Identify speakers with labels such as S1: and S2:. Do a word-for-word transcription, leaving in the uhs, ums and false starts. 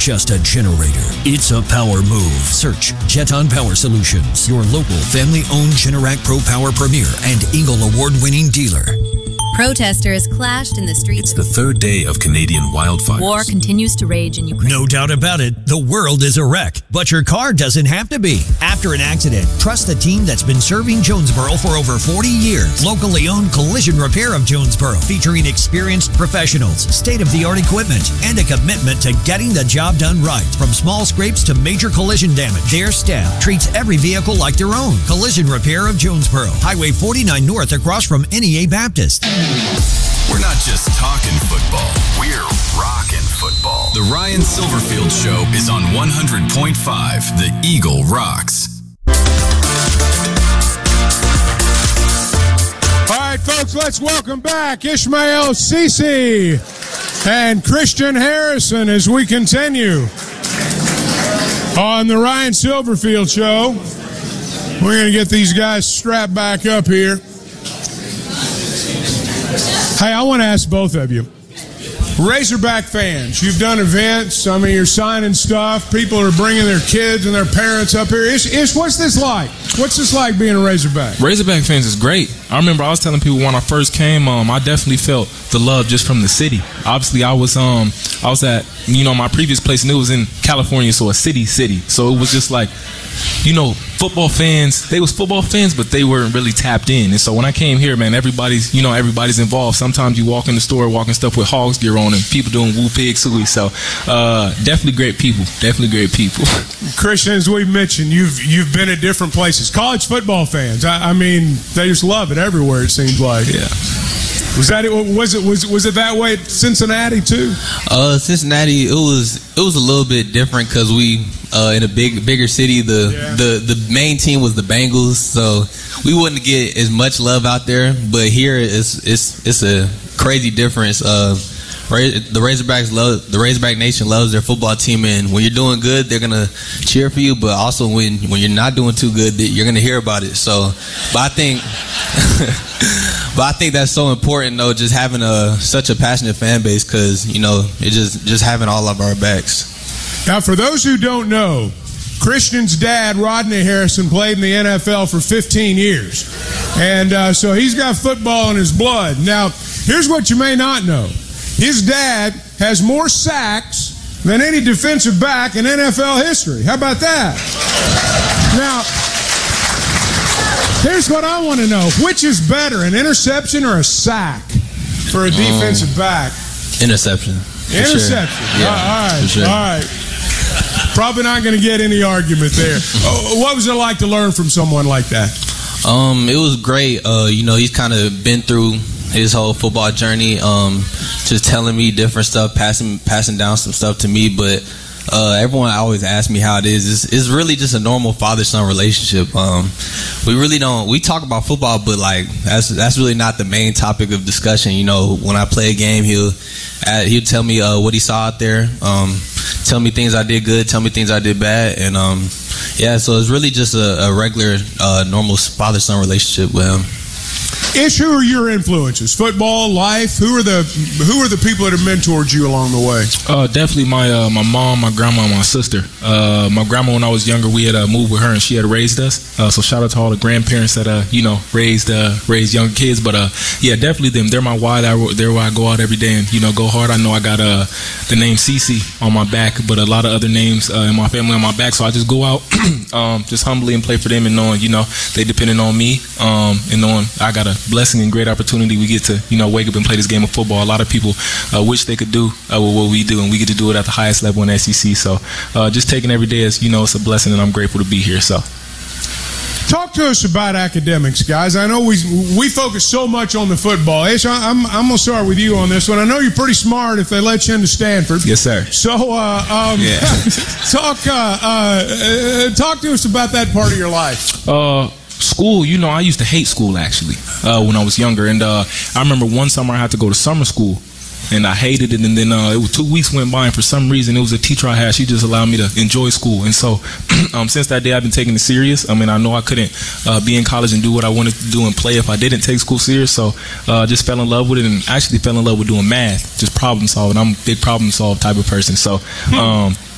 S1: just a generator. It's a power move. Search Jeton Power Solutions, your local family-owned Generac Pro Power Premier and Eagle Award-winning dealer.
S2: Protesters clashed in the streets.
S3: It's the third day of Canadian wildfires.
S2: War continues to rage in Ukraine.
S1: No doubt about it, the world is a wreck, but your car doesn't have to be. After an accident, trust the team that's been serving Jonesboro for over forty years. Locally owned Collision Repair of Jonesboro, featuring experienced professionals, state-of-the-art equipment, and a commitment to getting the job done right. From small scrapes to major collision damage, their staff treats every vehicle like their own. Collision Repair of Jonesboro, Highway forty-nine North, across from N E A Baptist.
S3: We're not just talking football, we're rocking football. The Ryan Silverfield Show is on one hundred point five, The Eagle Rocks.
S4: All right, folks, let's welcome back Ishmael Cece and Christian Harrison as we continue on the Ryan Silverfield Show. We're going to get these guys strapped back up here. Hey, I want to ask both of you. Razorback fans, you've done events. I mean, you're signing stuff. People are bringing their kids and their parents up here. Ish, Ish, what's this like? What's this like being a Razorback?
S5: Razorback fans is great. I remember I was telling people when I first came, um, I definitely felt the love just from the city. Obviously, I was um, I was at, you know, my previous place, and it was in California, so a city city. So it was just like, you know, football fans, they was football fans, but they weren't really tapped in. And so when I came here, man, everybody's, you know, everybody's involved. Sometimes you walk in the store walking stuff with Hogs gear on and people doing woo pig suey. So uh, definitely great people. Definitely great people.
S4: Christian, as we've mentioned, you've you've been at different places. College football fans, I, I mean, they just love it everywhere, it seems like.
S5: Yeah.
S4: Was that it? Was it was was it that way at Cincinnati too?
S6: Uh, Cincinnati, it was it was a little bit different because we uh, in a big bigger city. The
S4: Yeah.
S6: the the main team was the Bengals, so we wouldn't get as much love out there. But here, it's it's it's a crazy difference. Uh, Ra- the Razorbacks love the Razorback Nation loves their football team, and when you're doing good, they're gonna cheer for you. But also when when you're not doing too good, you're gonna hear about it. So, but I think. But I think that's so important, though, just having a such a passionate fan base, because, you know, it just just having all of our backs.
S4: Now, for those who don't know, Christian's dad, Rodney Harrison, played in the N F L for fifteen years. And uh, so he's got football in his blood. Now, here's what you may not know. His dad has more sacks than any defensive back in N F L history. How about that? Now, here's what I want to know. Which is better, an interception or a sack for a defensive um, back?
S6: Interception.
S4: Interception.
S6: Sure. Yeah,
S4: all right.
S6: sure.
S4: All right. Probably not going to get any argument there. Oh, what was it like to learn from someone like that?
S6: Um, it was great. Uh, you know, he's kind of been through his whole football journey. Um, just telling me different stuff, passing passing down some stuff to me, but. Uh, everyone always asks me how it is. It's, it's really just a normal father-son relationship. Um, we really don't. We talk about football, but like that's that's really not the main topic of discussion. You know, when I play a game, he'll uh, he'll tell me uh, what he saw out there, um, tell me things I did good, tell me things I did bad, and um, yeah. So it's really just a, a regular, uh, normal father-son relationship with him.
S4: Ish, who are your influences? Football, life. Who are the who are the people that have mentored you along the way?
S5: Uh, definitely my uh, my mom, my grandma, and my sister. Uh, my grandma, when I was younger, we had uh, moved with her, and she had raised us. Uh, so shout out to all the grandparents that uh, you know raised uh, raised young kids. But uh, yeah, definitely them. They're my why. They're where I go out every day and you know go hard. I know I got uh, the name Cece on my back, but a lot of other names uh, in my family on my back. So I just go out um, just humbly and play for them, and knowing you know they depending on me, um, and knowing I got a blessing and great opportunity. We get to you know wake up and play this game of football. A lot of people uh, wish they could do uh, what we do, and we get to do it at the highest level in the S E C. So uh, just taking every day as you know it's a blessing, and I'm grateful to be here. So
S4: talk to us about academics, guys. I know we we focus so much on the football. Ish, I'm I'm gonna start with you on this one. I know you're pretty smart if they let you into Stanford.
S5: Yes, sir.
S4: So uh, um,
S5: yeah.
S4: talk uh, uh, talk to us about that part of your life.
S5: Uh. School, you know, I used to hate school actually uh, when I was younger, and uh, I remember one summer I had to go to summer school, and I hated it. And then uh, it was two weeks went by, and for some reason it was a teacher I had. She just allowed me to enjoy school, and so um, since that day I've been taking it serious. I mean, I know I couldn't uh, be in college and do what I wanted to do and play if I didn't take school serious. So uh, just fell in love with it, and actually fell in love with doing math, just problem solving. I'm a big problem solve type of person. So. Um,